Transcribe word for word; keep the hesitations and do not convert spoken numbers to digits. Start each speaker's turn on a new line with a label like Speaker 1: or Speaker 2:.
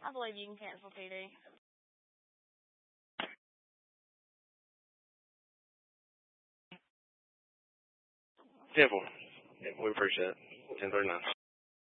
Speaker 1: I believe you can cancel P D.
Speaker 2: ten four. We appreciate it. ten thirty-nine.